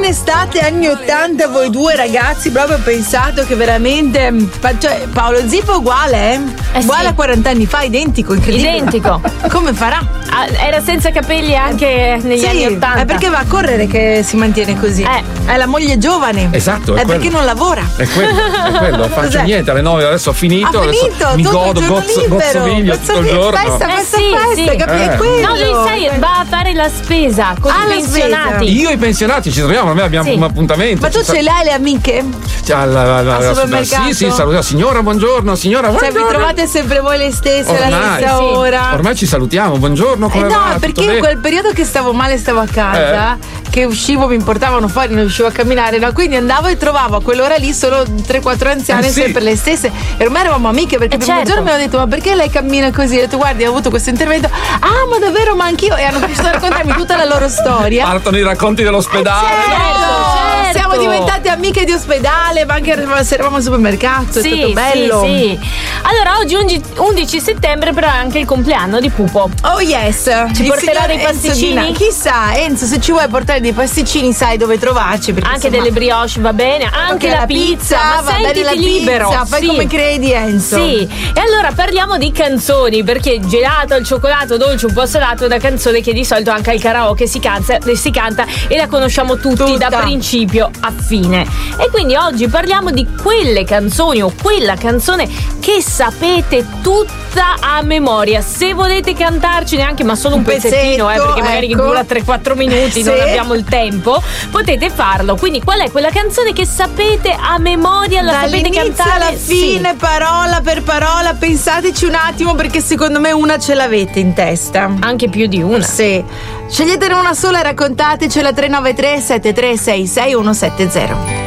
in estate anni 80 voi due ragazzi proprio pensato che veramente, cioè, Paolo Zippo uguale, uguale a 40 anni fa, identico, incredibile. Identico. Come farà? Era senza capelli anche negli anni 80. È perché va a correre che si mantiene così. È la moglie giovane. Esatto. È perché non lavora. È quello, faccio niente, alle 9 adesso ho finito, adesso mi godo, gozzoviglio tutto il giorno. Festa, capisci? Quello. No, lui sai, va a fare la spesa con i pensionati. Io e i pensionati ci troviamo, noi abbiamo un appuntamento. Ma tu ce l'hai le amiche? Al supermercato? Sì, saluta. Signora, buongiorno, signora, buongiorno. Cioè, vi trovate sempre voi le stesse alla stessa ora? Ormai ci salutiamo, buongiorno, come va? No, perché in quel periodo che stavo male, stavo a casa, che uscivo, mi portavano fuori, non riuscivo a camminare, no? Quindi andavo e trovavo a quell'ora lì solo 3-4 anziane, sempre le stesse. E ormai eravamo amiche, perché il primo giorno mi hanno detto: ma perché lei cammina così? Ho detto: guardi, ho avuto questo intervento. Ah, ma davvero, ma anch'io? E hanno cominciato a raccontarmi tutta la loro storia. Partono i racconti dell'ospedale. Certo. Siamo diventate amiche di ospedale, ma anche eravamo al supermercato, è stato bello. Sì. Allora, oggi 11 settembre, però è anche il compleanno di Pupo. Oh yes. Ci porterà dei pasticcini? Chissà, Enzo, se ci vuoi portare dei pasticcini sai dove trovarci. Anche delle brioche va bene, anche la pizza, ma va bene, la libero. Pizza, fai come credi, Enzo. Sì. E allora parliamo di canzoni, perché gelato al cioccolato, dolce un po' salato, è una canzone che di solito anche al karaoke si canta e la conosciamo tutti da principio a fine. E quindi oggi parliamo di quelle canzoni o quella canzone che sapete tutta a memoria. Se volete cantarci neanche, ma solo un pezzettino, perché magari dura 3-4 minuti, non abbiamo il tempo, potete farlo. Quindi qual è quella canzone che sapete a memoria, la sapete cantare alla fine, parola per parola? Pensateci un attimo, perché secondo me una ce l'avete in testa, anche più di una. Sì, sceglietene una sola e raccontatecela. 393 7366 170.